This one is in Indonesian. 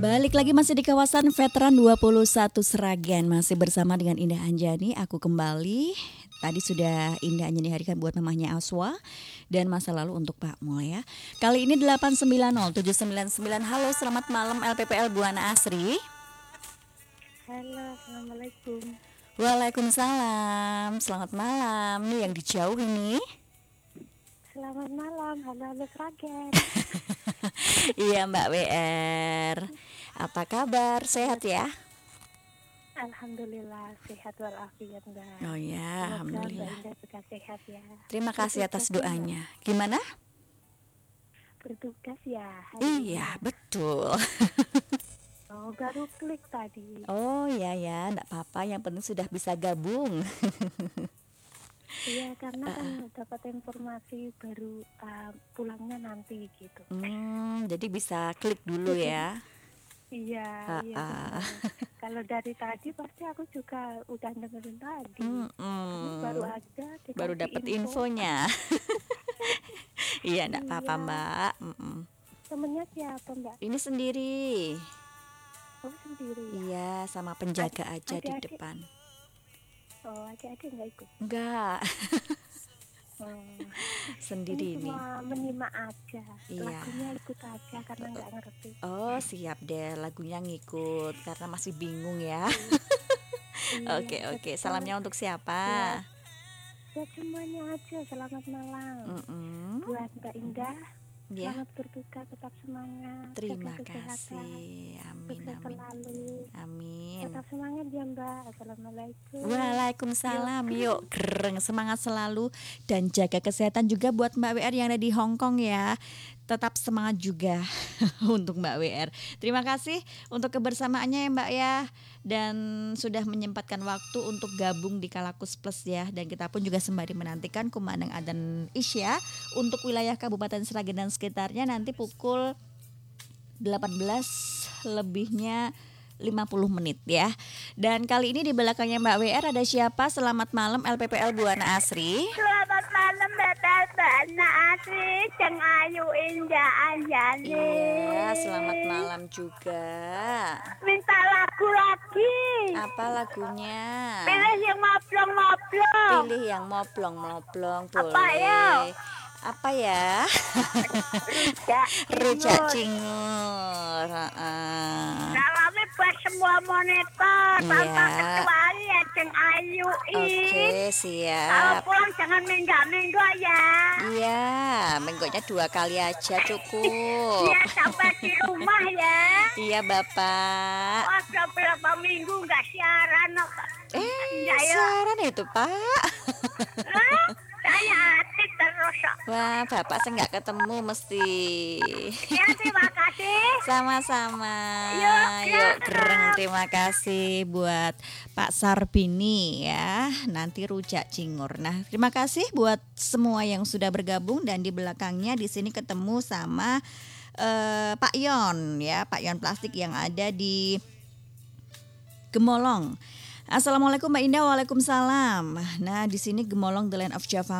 Balik lagi masih di kawasan Veteran 21 Sragen. Masih bersama dengan Indah Anjani. Aku kembali. Tadi sudah Indah Anjani hadirkan buat mamahnya Aswa. Dan masa lalu untuk Pak Mul ya. Kali ini 890-799. Halo, selamat malam LPPL Buana Asri. Halo, Assalamualaikum. Waalaikumsalam. Selamat malam. Nih yang dijauh ini. Selamat malam, halo Sragen. Iya Mbak WR. Apa kabar? Sehat ya? Alhamdulillah sehat walafiat Mbak. Oh ya, alhamdulillah. Mbak Indah juga sehat ya. Terima kasih atas doanya. Gimana? Bertugas ya. Iya, betul. Oh, baru klik tadi. Oh ya, enggak apa-apa. Yang penting sudah bisa gabung. Iya, karena kan dapat informasi baru pulangnya nanti gitu. Jadi bisa klik dulu ya. Iya. Benar. Kalau dari tadi pasti aku juga udah dengerin tadi. Baru ada. Baru dapat infonya. Iya, enggak apa-apa Mbak. Temennya siapa Mbak? Ini sendiri. Oh, sendiri. Iya, sama penjaga aja di depan. Oh, adik-adik nggak ikut? Enggak. Sendiri ini. Cuma menyimak aja. Iya. Lagunya ikut aja karena nggak ngerti. Oh, siap deh. Lagunya ngikut karena masih bingung ya. Iya, Oke. Salamnya untuk siapa? Ya semuanya aja. Selamat malam. Buat Mbak Indah. Ya. Selamat bertugas, tetap semangat. Terima kasih. Amin. Amin. Tetap semangat ya Mbak. Assalamualaikum. Waalaikumsalam. Yuk gereng, semangat selalu dan jaga kesehatan juga buat Mbak WR yang ada di Hong Kong ya. Tetap semangat juga untuk Mbak WR. Terima kasih untuk kebersamaannya ya Mbak ya. Dan sudah menyempatkan waktu untuk gabung di Kalakus Plus ya. Dan kita pun juga sembari menantikan kumandang adzan Isya untuk wilayah Kabupaten Sragen dan sekitarnya nanti pukul 18 lebihnya 50 menit ya. Dan kali ini di belakangnya Mbak WR ada siapa? Selamat malam LPPL Buana Asri. Selamat malam Bapak Buana Asri, Ceng Ayu Indah Anjani. Iya, selamat malam juga. Minta lagu lagi. Apa lagunya? Pilih yang moplong-moplong. Pilih yang moplong-moplong boleh. Apa ya? Rujak cingur. Salamnya buat semua monitor. Tanpa kecuali ya Ceng Ayu. Oke, siap. Kalau pulang jangan menggak-menggok ya. Iya, menggoknya 2 kali aja cukup. Iya, sampai di rumah ya. Iya Bapak. Oh, sudah berapa minggu nggak siaran. Siaran itu Pak. Saya hati terus. Wah, Bapak saya nggak ketemu mesti. Ya, terima kasih. Sama-sama. Yuk gereng, terima kasih buat Pak Sarbini ya. Nanti rujak cingur. Nah, terima kasih buat semua yang sudah bergabung dan di belakangnya di sini ketemu sama Pak Yon ya, Pak Yon Plastik yang ada di Gemolong. Assalamualaikum Mbak Indah. Waalaikumsalam. Nah, di sini Gemolong The Land of Java